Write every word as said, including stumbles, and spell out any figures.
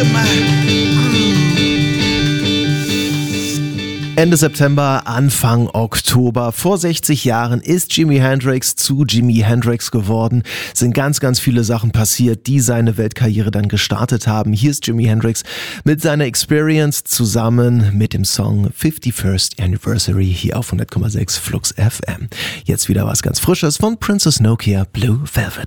feel my Ende September, Anfang Oktober. Vor sechzig Jahren ist Jimi Hendrix zu Jimi Hendrix geworden. Sind ganz, ganz viele Sachen passiert, die seine Weltkarriere dann gestartet haben. Hier ist Jimi Hendrix mit seiner Experience zusammen mit dem Song fifty-first Anniversary hier auf hundert Komma sechs Flux F M. Jetzt wieder was ganz Frisches von Princess Nokia, Blue Velvet.